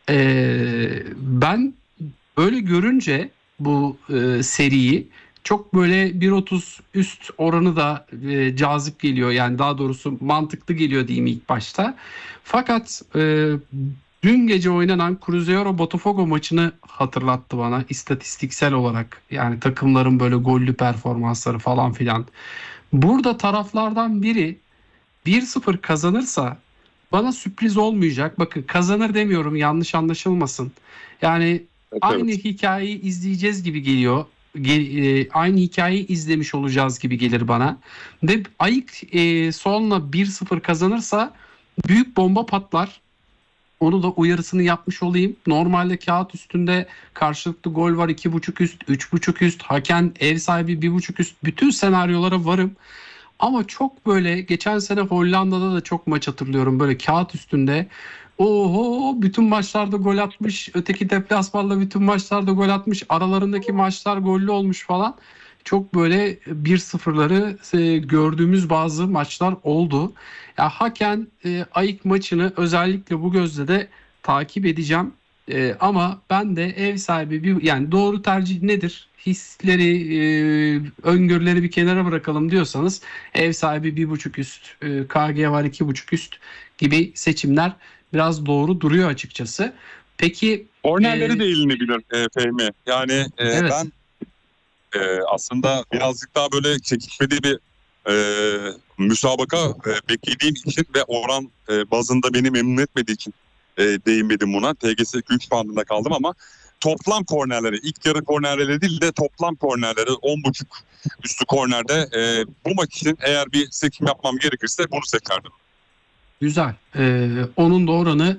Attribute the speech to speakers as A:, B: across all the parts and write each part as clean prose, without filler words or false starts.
A: Ben böyle görünce bu seriyi çok böyle 1.30 üst oranı da cazip geliyor. Yani daha doğrusu mantıklı geliyor diyeyim ilk başta. Fakat dün gece oynanan Cruzeiro Botafogo maçını hatırlattı bana istatistiksel olarak. Yani takımların böyle gollü performansları falan filan. Burada taraflardan biri 1-0 kazanırsa bana sürpriz olmayacak. Bakın kazanır demiyorum, yanlış anlaşılmasın. Yani
B: Evet,
A: aynı
B: evet.
A: hikayeyi izleyeceğiz gibi geliyor. Aynı hikayeyi izlemiş olacağız gibi gelir bana. Ve Ayık sonla 1-0 kazanırsa büyük bomba patlar. Onu da uyarısını yapmış olayım. Normalde kağıt üstünde karşılıklı gol var, 2.5 üst, 3.5 üst, hakem ev sahibi 1.5 üst. Bütün senaryolara varım. Ama çok böyle geçen sene Hollanda'da da çok maç hatırlıyorum. Böyle kağıt üstünde oho bütün maçlarda gol atmış. Öteki deplasmanda bütün maçlarda gol atmış. Aralarındaki maçlar gollü olmuş falan. Çok böyle 1-0'ları gördüğümüz bazı maçlar oldu. Ya haken Ayık maçını özellikle bu gözle de takip edeceğim. Ama ben de ev sahibi yani doğru tercih nedir? Hisleri, öngörüleri bir kenara bırakalım diyorsanız ev sahibi 1.5 üst, KG var 2.5 üst gibi seçimler biraz doğru duruyor açıkçası. Peki
B: Kornerlere değinilebilir Fehmi. Yani
A: evet.
B: ben aslında birazcık daha böyle çekişmeli bir e, müsabaka beklediğim için ve oran bazında beni memnun etmediği için değinmedim buna. TGS 2-3 bandında kaldım ama toplam kornerleri, ilk yarı kornerleri değil de toplam kornerleri 10.5 üstü kornerde bu maç için eğer bir seçim yapmam gerekirse bunu seçerdim.
A: Güzel. Onun da oranı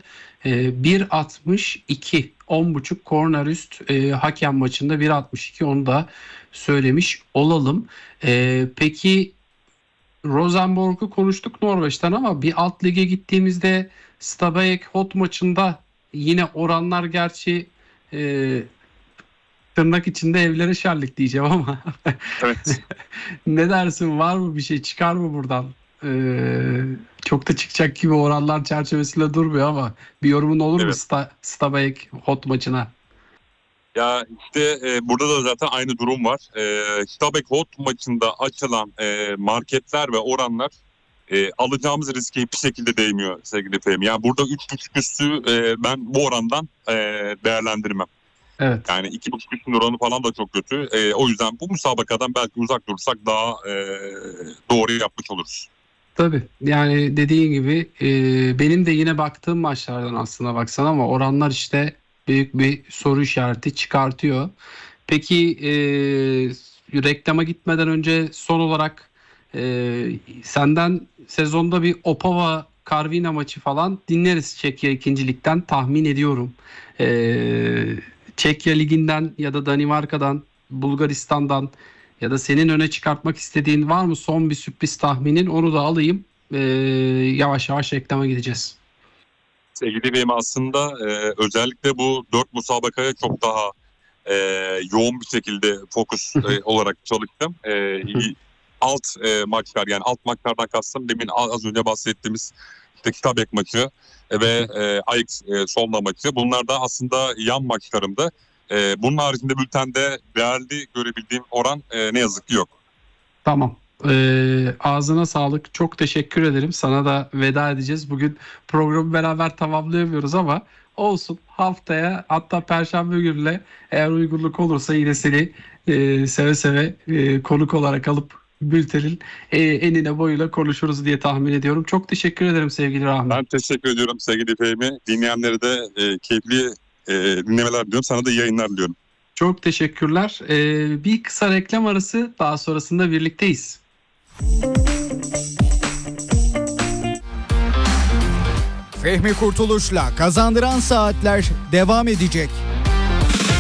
A: 1.62. 10.5 korner üst hakem maçında 1.62, onu da söylemiş olalım. Peki Rosenborg'u konuştuk Norveç'ten ama bir alt lige gittiğimizde Stabæk Hot maçında yine oranlar gerçi e, tırnak içinde evlere şerlik diyeceğim ama
B: Evet.
A: ne dersin, var mı bir şey, çıkar mı buradan? Çok da çıkacak gibi oranlar çerçevesinde durmuyor ama bir yorumun olur mu
B: Evet.
A: Stabæk Hot maçına?
B: Ya işte burada da zaten aynı durum var. Stabæk Hot maçında açılan marketler ve oranlar alacağımız riske hiçbir şekilde değmiyor sevgili Fehmi. Yani burada 3.5 üstü ben bu orandan değerlendirmem.
A: Evet.
B: Yani 2.5 üstün oranı falan da çok kötü. O yüzden bu müsabakadan belki uzak dursak daha doğru yapmış oluruz.
A: Tabii yani dediğin gibi benim de yine baktığım maçlardan aslında baksana ama oranlar işte büyük bir soru işareti çıkartıyor. Peki reklama gitmeden önce son olarak senden sezonda bir Opava Karvina maçı falan dinleriz Çekya ikincilikten tahmin ediyorum. Çekya liginden ya da Danimarka'dan, Bulgaristan'dan ya da senin öne çıkartmak istediğin var mı son bir sürpriz tahminin? Onu da alayım. Yavaş yavaş reklama gideceğiz.
B: Sevgili Fehmi aslında özellikle bu 4 müsabakaya çok daha yoğun bir şekilde fokus olarak çalıştım. Alt maçlar yani alt maçlardan kastım demin az önce bahsettiğimiz işte Stabæk maçı ve Ajax Solna maçı. Bunlar da aslında yan maçlarımdı. Bunun haricinde bültende değerli görebildiğim oran ne yazık ki yok.
A: Tamam. Ağzına sağlık. Çok teşekkür ederim. Sana da veda edeceğiz. Bugün programı beraber tamamlayamıyoruz ama olsun. Haftaya hatta Perşembe gününe eğer uygunluk olursa yine seni seve seve konuk olarak alıp bültenin enine boyuyla konuşuruz diye tahmin ediyorum. Çok teşekkür ederim sevgili Rahmi.
B: Ben teşekkür ediyorum sevgili Fehmi. Dinleyenlere de keyifli dinlemeler diliyorum. Sana da iyi yayınlar diliyorum.
A: Çok teşekkürler. Bir kısa reklam arası, daha sonrasında birlikteyiz.
C: Fehmi Kurtuluş'la Kazandıran Saatler devam edecek.